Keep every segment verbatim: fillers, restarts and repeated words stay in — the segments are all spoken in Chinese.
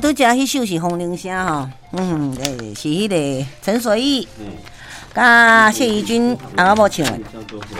拄则迄首是风铃声吼，嗯，诶，是迄个陈水义，甲谢怡君阿某唱的。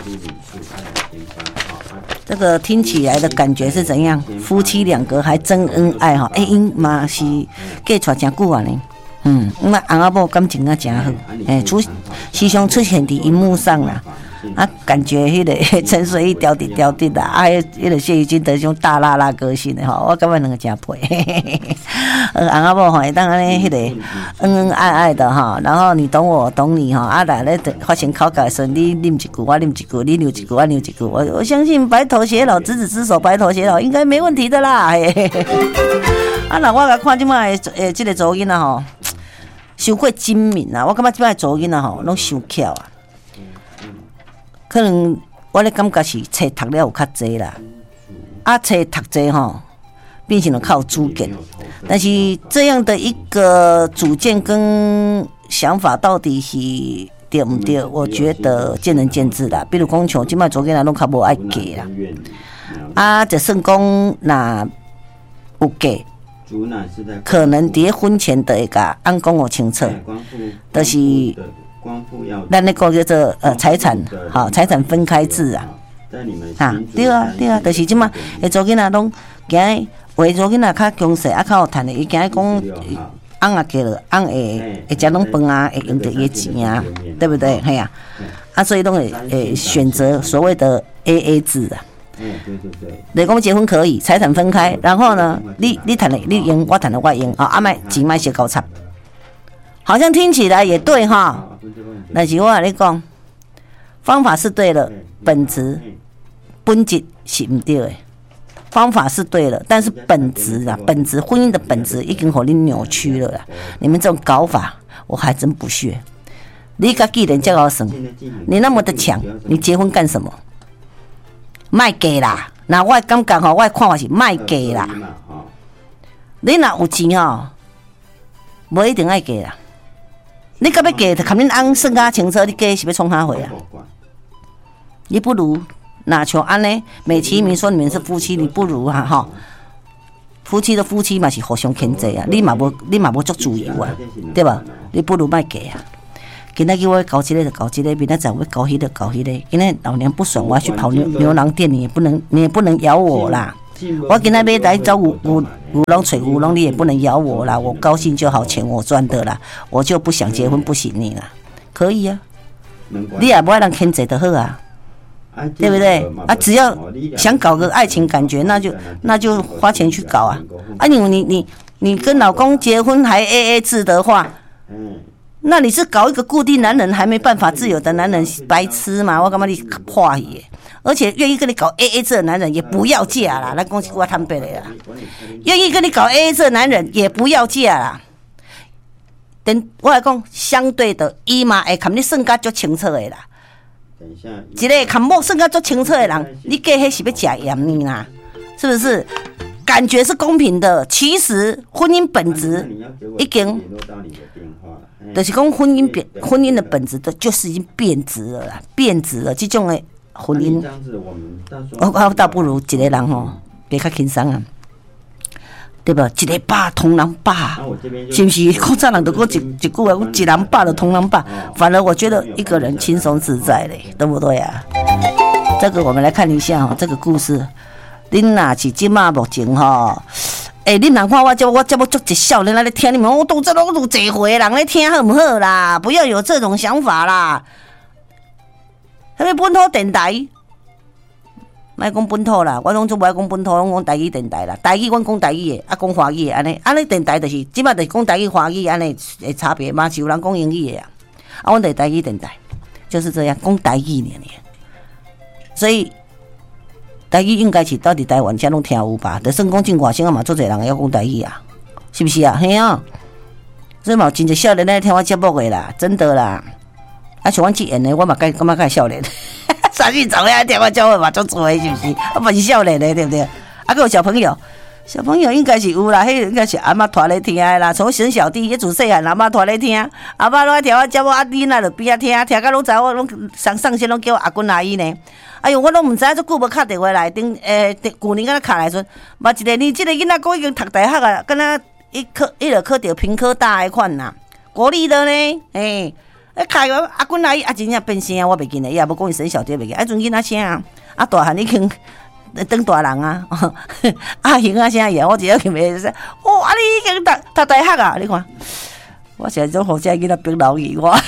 这个听起来的感觉是怎样？夫妻两个还真恩爱哈！哎、欸，因嘛是嫁出真久啊呢。嗯，那翁仔某感情啊真好，诶、欸，出时常出现伫荧幕上啦。啊，感觉迄个陈水义调滴调滴的，啊，迄个谢怡君得种大拉拉个性的吼，我感觉两个真配。呃，翁仔某吼会当安尼迄个恩恩爱爱的哈，然后你懂我，我懂你哈，啊来咧发生口角的时候，你啉一句，我啉一句，你扭一句，我扭一句，我我相信白头偕老，执子之手，白头偕老应该没问题的啦。嘿嘿嘿啊，那我甲看即摆的诶，即个查某囡仔吼，伤过精明啊，我感觉即摆查某囡仔吼，拢伤巧啊。可能我咧感觉是册读了有较济啦，啊册读济吼，变成了靠主见。但是这样的一个主见跟想法到底是对唔对？我觉得见仁见智啦。比如讲像即摆做囡仔拢较无爱嫁啦，啊，就算讲那有嫁，可能伫婚前的一个按讲我清楚，就是。咱那个叫做呃财产，好财产分开制啊，啊对啊对啊，就是即嘛，诶，做囡仔拢惊，为做囡仔较强势，啊较有趁的，伊惊讲翁啊嫁了，翁会会食拢饭啊，会用到伊的钱啊，对不对？嘿啊，啊所以拢会诶选择所谓的 A A 制啊。你讲结婚可以，财产分开，然后呢，你你趁的你用，我趁的我用，啊啊莫钱莫先交叉。好像听起来也对哈，但是我跟你讲，方法是对了，本质本质是不对的。方法是对了，但是本质啊，本质婚姻的本质已经给你扭曲了啦。你们这种搞法，我还真不屑。你家己人家搞什么？你那么的强，你结婚干什么？卖给啦！那我感觉吼，我的看法是卖给啦。你若有钱吼，无一定爱给啦。你甲要嫁，就看恁翁算较清楚，你嫁是要创啥货啊？你不如那像安尼，美其名说你们是夫妻，你不如哈、啊、哈，夫妻的夫妻嘛是互相牵制啊，你嘛无你嘛无足自由啊，对吧？你不如莫嫁啊！今仔日我搞这个就搞这个，明仔载我搞迄个搞迄个，今仔老娘不爽，我要去跑牛牛郎店，你也不能你也不能咬我啦。我今仔要来找五五五龙吹五龙，你也不能咬我啦！我高兴就好，钱我赚的啦，我就不想结婚，不行你啦，可以啊，你也不爱让牵制就好啊，对不对？啊，只要想搞个爱情感觉，那就那就花钱去搞啊！啊，你你你你跟老公结婚还 A A 制的话，那你是搞一个固定男人还没办法自由的男人，白痴嘛？我感觉你破去。而且愿意跟你搞 A A 制的男人也不要嫁啦，咱讲一句话坦白的啦。愿意跟你搞 A A 制的男人也不要嫁啦。等我来讲，相对的，伊嘛会看你算甲足清楚的啦。一个看某算甲足清楚的人，你嫁迄是要食盐呢啦，是不是？感觉是公平的，其实婚姻本质已经，就是讲婚姻变婚姻的本质的，就是已经变质了啦，变质了，这种的。婚姻，我我倒不如一个人吼，别较轻松啊，对吧？一个霸通人霸，是不是？古早人都讲一一句话，一人霸就通人霸。反而我觉得一个人轻松自在嘞，对不对啊？这个我们来看一下哈，这个故事。恁若是即马目前吼，诶、欸，恁若看我这我这么足一少年来咧听你们，我都这拢有侪回人咧听好唔好啦？不要有这种想法啦。迄个本土电台，莫讲本土啦，我拢做无爱讲本土，拢讲台语电台啦。台语阮讲台语的，啊讲华语的，安尼安尼电台就是即摆就是讲台语、华语安尼的差别嘛，是有人讲英语的啊。啊，阮就是台语电台，就是这样讲台语呢。所以台语应该是到底台湾遮拢听有吧？就算讲进外省啊嘛，做侪人会晓讲台语啊，是不是啊？嘿啊，所以嘛，真侪少年咧听我节目的啦，真的啦。啊，像阮去演的，我嘛感感觉较少年，三十早呀听我节目嘛足做的，是不是？我嘛是少年的，对不对？啊，还有小朋友，小朋友应该是有啦，迄应该是阿嬷拖咧听的啦。从选小弟，迄自细汉阿嬷拖咧听，阿嬷拢爱听我节目，啊囡仔就边仔听，听到拢知我拢上上线拢叫我阿君阿姨呢。哎呦，我拢毋知，足久无敲电话来，顶诶，旧年敢若敲来阵，嘛一个你即个囡仔哥已经读大学啊，敢若一科一个科到屏科大的款呐，国立的呢，诶、欸，开完阿君阿姨啊，真正变声，我袂记得，伊也无讲伊生小弟袂记，啊，阵囡仔声啊，啊大汉已经当大人啊，啊型啊声也，我只要去袂说，哦，啊你已经读读大学啊，你看，我现在种好这囡仔变老语我。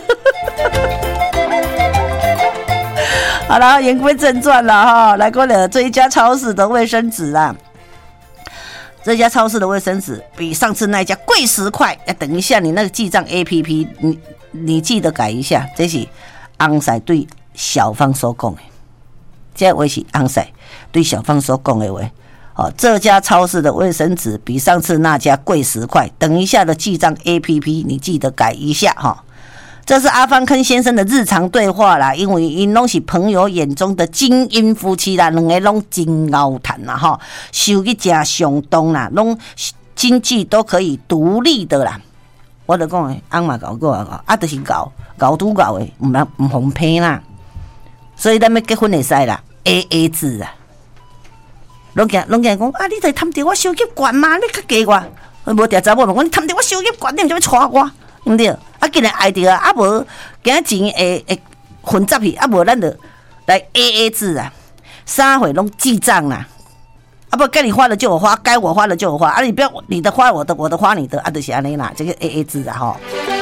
好了，言归正传了哈，来过了这一家超市的卫生纸啊，这家超市的卫生纸比上次那一家贵十块。哎，等一下，你那个记账 A P P， 你你记得改一下，这是翁婿对小芳所讲的，这话是翁婿对小芳所讲的话。哦，这家超市的卫生纸比上次那家贵十块。等一下的记账 A P P， 你记得改一下哈。这是阿芳跟先生的日常对话啦，因为因拢是朋友眼中的精英夫妻啦，两个拢真高谈啦哈，收入真相当啦，拢经济都可以独立的啦。我就讲诶，翁嘛搞过啊，啊，就是搞搞拄搞诶，唔唔唔方便啦。所以咱要结婚会使啦 ，A A 制啊。拢惊拢惊讲啊，你在贪着我收入悬嘛？你较加我，无条查某问我，你贪着我收入悬，你毋知要娶我？毋对，啊，既然爱着啊，啊无，今仔钱会会混杂去，啊无咱就来 A A 制啊，三回拢记账啦，啊不，该你花的就我花，该我花的就我花，啊你不要你的花我的，我的花你的，啊就是安尼啦，这个 A A 制啊吼。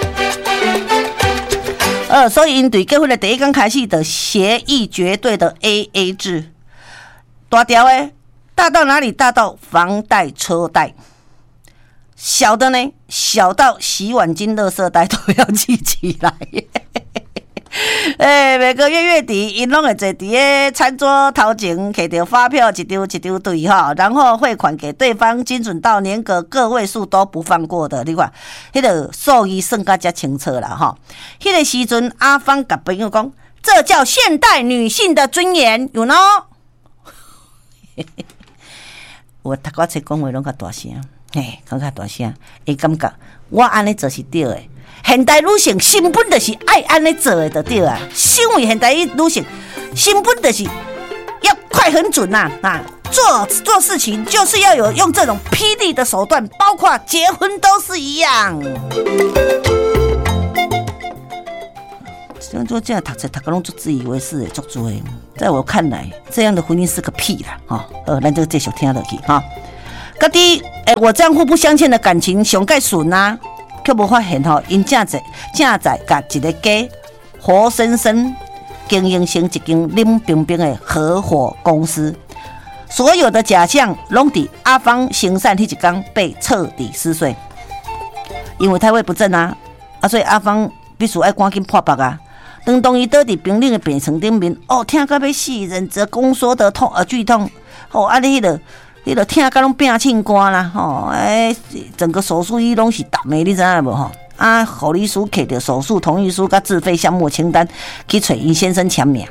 呃，所以因对结婚的第一天开始的协议绝对的 A A 制，大条诶，大到哪里？大到房贷、车贷。小的呢，小到洗碗巾、垃圾袋都要记起来。哎、欸，每个月月底，因拢会坐伫个餐桌头前，摕到发票一张一张对哈，然后汇款给对方，精准到连个个位数都不放过的。你看，迄个数字算甲遮清楚啦哈。迄个时阵，阿芳甲朋友讲，这叫现代女性的尊严 ，you know？ 我读我册讲话拢较大声。嘿，讲较大声，会感觉我安尼做是对的。现代女性根本就是爱安尼做的，就对啊。身为现代女性，根本就是要快很准呐、啊！啊，做做事情就是要有用这种霹雳的手段，包括结婚都是一样。像做这样读册读个拢做自以为是的，做作的。在我看来，这样的婚姻是个屁啦！哈、哦，呃，咱就继续听落去哈。到底诶，我这样互不相欠的感情上介顺啊，却无发现吼，因正在正在甲一个家活生生经营成一间冷冰冰的合伙公司，所有的假象拢伫阿芳行善迄一天被彻底撕碎，因为太位不正啊，啊，所以阿芳必须爱赶紧破腹啊。当当伊倒伫冰冷的病床顶面，哦，听到要死，忍着宫缩的痛呃剧痛，哦，啊你迄个。你著听甲拢变凊肝啦，吼！哎，整个手术医拢是淡的，你知影无吼？啊，护理师摕着手术同意书甲自费项目清单去找尹先生签名。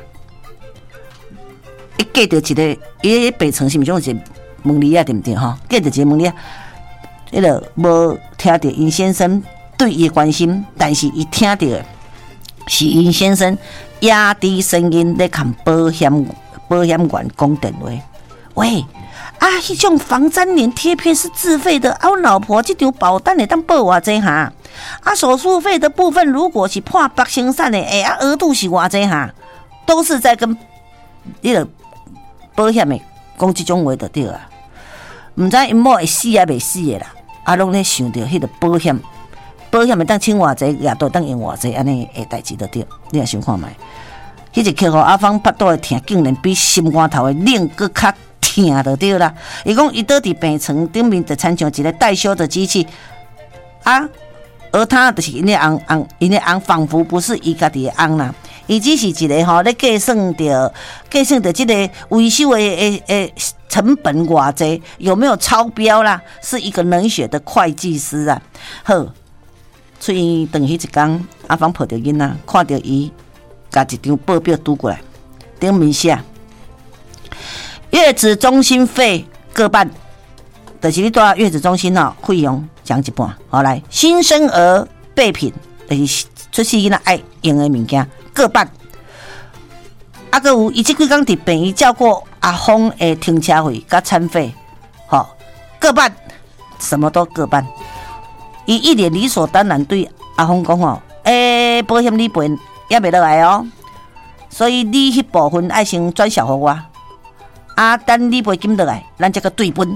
一记着一个，伊病床是毋是种一个问题啊？对毋对吼？记着一个问题啊，迄个无听着尹先生对伊的关心，但是伊听着是尹先生压低声音咧，向保险保险员讲电话，喂。啊，迄种防粘连贴片是自费的，啊，我老婆这张保单会当报偌济哈？啊，手术费的部分如果是破百生产的，哎、欸，啊，额度是偌济哈？都是在跟那个保险的讲这种话就对啊。唔知因某会死也未死的啦，啊，拢咧想着迄个保险，保险会当请偌济，也都当用偌济，安尼的代志就对。你也想看卖，迄一刻吼阿芳腹肚的疼，竟然比心肝头的冷搁较。疼就对啦，伊讲伊倒伫病床顶面，就亲像一个待修的机器啊，而他就是因的翁翁，因的翁仿佛不是伊家己的翁啦，伊只是一个吼咧计算着计算着这个维修的诶诶成本偌济，有没有超标啦？是一个冷血的会计师啊。好，所以等迄一天，阿芳抱着囡仔，看到伊，甲一张报表拄过来，顶面写。月子中心费各半，就是你住月子中心哦，费用降一半。好来，新生儿备品，就是出世囡仔爱用的物件各半。啊，个有伊即几工伫病院照顾阿峰的停车费甲餐费，吼、哦、各半。 什么都各半。伊一脸理所当然对阿峰讲吼，诶、欸，保险理赔也袂落来哦，所以你迄部分爱先转销互我，啊，等理赔金落来，咱才个对分。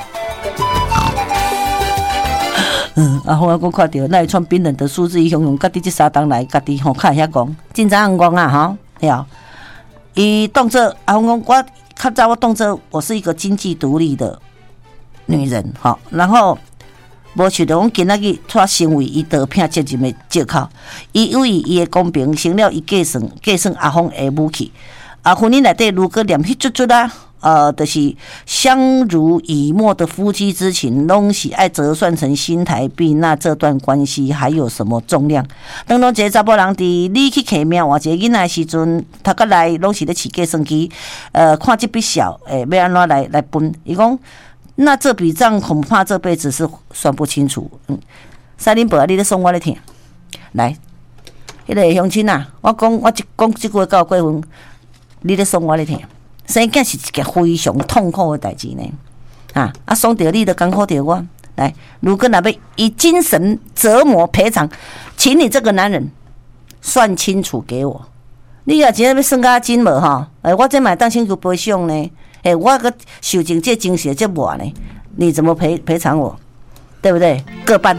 嗯，阿峰阿讲看到那一串冰冷的数字，伊雄雄家己这三档来，家己吼看遐讲，真早讲讲啊吼，了。伊动作阿峰讲，我较早我动作，我是一个经济独立的女人，吼，然后无想到讲今仔日却成为伊盗骗责任的借口。伊以为伊的公平成了伊计算计算阿峰的武器。啊，婚姻内底如果念迄chút chút啊。呃，就是相濡以沫的夫妻之情，拢是爱折算成新台币，那这段关系还有什么重量？当当一个查甫人伫你去客命换一个囡仔的时阵，头壳内拢是咧饲计算机，呃，看这笔小，诶、欸，要安怎来来分？伊讲，那这笔账恐怕这辈子是算不清楚。嗯，三林伯，你咧送我咧听，来，迄、那个乡亲啊，我讲我一讲即句话到过分，你咧送我咧听。生囝是一件非常痛苦的代志呢，啊啊！爽到你就艰苦到我。来，如果若要以精神折磨赔偿，请你这个男人算清楚给我。你若真要算甲真无吼？哎，我这买当请求赔偿呢？哎，我个受尽这精血这磨呢，你怎么赔赔偿我？对不对？各半，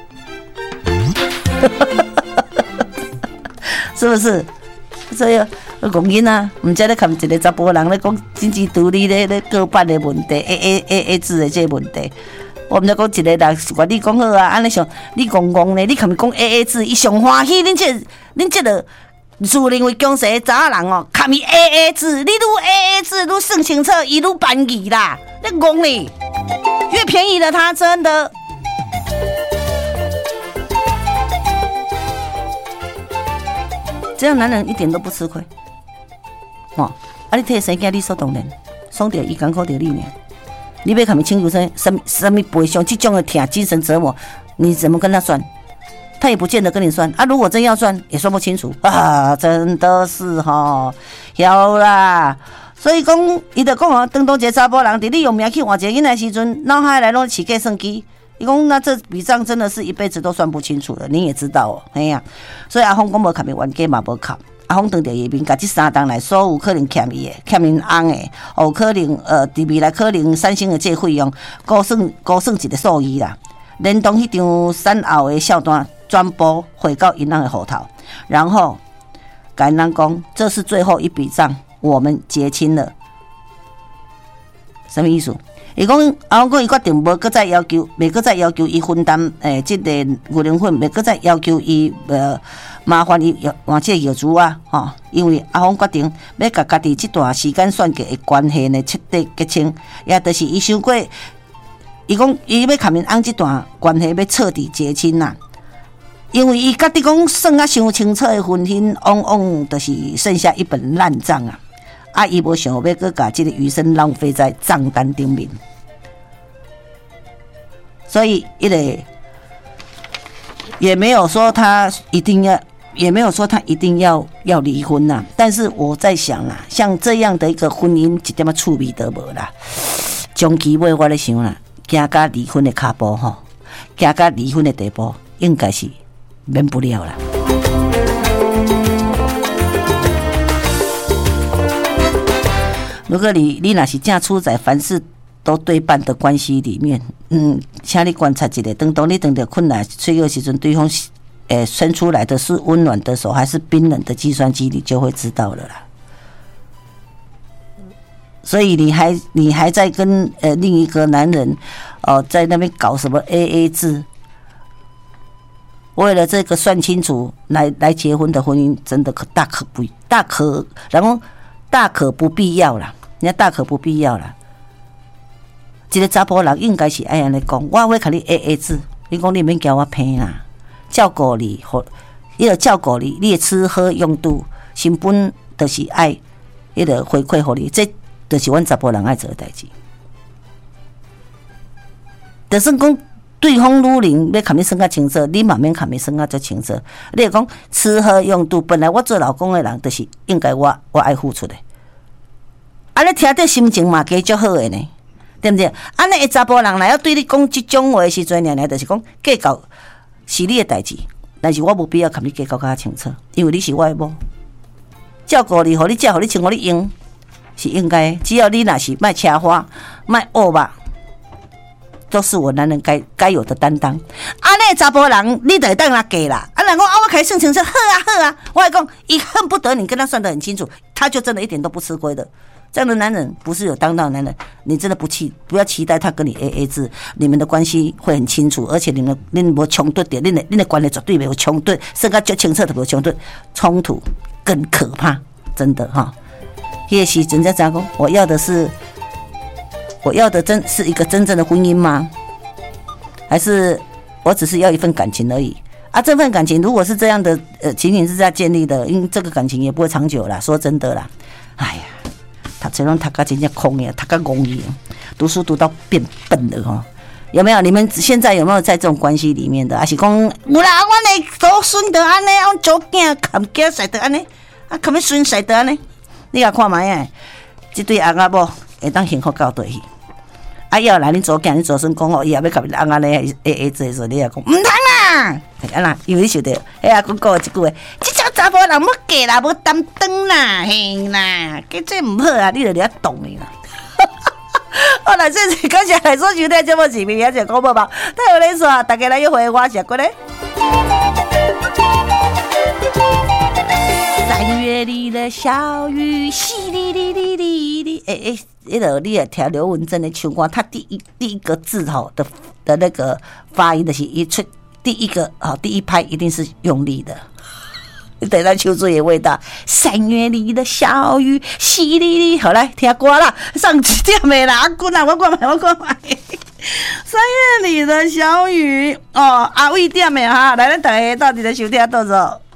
是不是？所以。讲囡仔，毋知咧看一个查甫人咧讲经济独立咧咧各半的问题 ，A A A A 制的这个问题，我毋知讲一个人管你讲好啊，安尼想你讲讲咧，你看讲 A A 制，伊上欢喜，恁这恁这个自认为强势的查人哦，看伊 A A 制，你愈 A A 制愈算清楚，伊愈便宜啦，你讲哩，越便宜的他真的。这样男人一点都不吃亏。哦，啊！你替生囝理所当然，爽到伊艰苦到你呢？你要看伊请求什什什么赔偿？这种的疼精神折磨，你怎么跟他算？他也不见得跟你算啊。如果真要算，也算不清楚啊！真的是哈，晓啦。所以讲，伊就讲哦，当当一个查甫人，伫你用名去换一个囡仔时阵，脑海来拢起计算机。伊讲，那这笔账真的是一辈子都算不清楚了。你也知道哦，哎呀、啊，所以阿峰讲无靠面冤家嘛无靠。阿峰当着伊面，甲这三档来，所有可能欠伊的、欠因翁的，有可能呃，伫未来可能产生的这费用，估算估算一个数亿啦。连同迄张产后的账单全部汇到银行的户头，然后甲因翁讲，这是最后一笔账，我们结清了。什么意思？伊讲，阿峰讲伊决定无搁再要求，袂搁再要求伊分担诶，即、这个牛奶粉，袂搁再要求伊呃。麻烦伊换这个药珠啊，吼！因为阿峰决定要甲家己这段时间算计的关系呢彻底结清，也就是伊想过，伊讲伊要甲因翁这段关系要彻底结清啦。因为伊家己讲算啊伤清楚的婚姻，往往就是剩下一本烂账啊！啊，伊无想要搁甲这个余生浪费在账单顶面，所以伊个也没有说他一定要。也没有说他一定要要离婚呐、啊，但是我在想啊，像这样的一个婚姻，一点仔趣味都无啦。长期尾我咧想啦，行到离婚的脚步吼，行到离婚的地步，应该是免不了啦。如果你你若是正处在凡事都对半的关系里面，嗯，请你观察一下，当当你遇到困难、脆弱时阵，对方。诶，伸出来的是温暖的手还是冰冷的计算机，你就会知道了啦。所以你还你还在跟呃另一个男人哦、呃、在那边搞什么 A A 制，为了这个算清楚来来结婚的婚姻，真的可大可不大可，然后大可不必要啦，人家大可不必要啦。一个查甫人应该是爱安尼讲，我要甲你 A A 制，你讲你免叫我骗啦。照顾你，或伊个照顾你，你的吃喝用度，根本就是爱，伊个回馈互你，这就是阮查甫人爱做的代志。就算讲对方女人要甲你算较清楚，你嘛免甲你算较足清楚。你讲吃喝用度，本来我做老公的人，就是应该我我爱付出的。啊，你听这心情嘛，加足好的呢。 对不对？安尼个查甫人来要对你讲即种话的时阵，娘娘就是讲计较是你的代志，但是我无必要甲你计较较清楚，因为你是我的某，照顾你，互你食，互你穿，互你用，是应该。只要你若是卖车花，卖恶吧，都是我男人该该有的担当。安尼查甫人，你就会当他嫁啦。啊，人讲啊，我开算清楚，好啊好啊，我还讲，伊恨不得你跟他算得很清楚，他就真的一点都不吃亏的。这样的男人不是有当道的男人，你真的不期不要期待他跟你 A A 制，你们的关系会很清楚，而且你们你们无冲突点，你的你的关系绝对没有冲突，甚至就清澈的没有冲突，冲突更可怕，真的哈。也许人家讲，我要的是，我要的真是一个真正的婚姻吗？还是我只是要一份感情而已？啊，这份感情如果是这样的呃情形是在建立的，因为这个感情也不会长久啦。说真的啦，哎呀。读册拢读到真正空呀，读到懵去，读书读到变笨了哈。有没有？你们现在有没有在这种关系里面的？还是讲有啦，阮的祖孙得安尼，阮祖囝含囝婿得安尼，啊，含要孙婿得安尼？你甲看卖啊，这对翁仔某会当幸福到倒去？啊，要来恁祖囝、恁祖孙讲哦，伊也要甲翁安尼 A A 制的时候，你也讲唔通啦，安啦，因为你晓得，哎呀，讲讲一句话，这种查甫人要嫁啦，要担当啦，嘿啦，这这唔好啊，你就了懂你啦。好啦，这是感谢来所收听节目是明天就广播吧，太有礼数啊，大家来约会，我是过来。三月里的小雨，淅沥沥沥沥沥，哎哎。那个你也听刘文正的唱歌，他第一第一个字吼的的那个发音的是一出第一个好第一拍一定是用力的，你等下秋水的味道。三月里的小雨，淅沥沥，好来听歌啦，上几点没啦？阿姑啊，我过来，我过来。三月里的小雨哦，阿伟点的哈，来咱大家到底在收听到时候。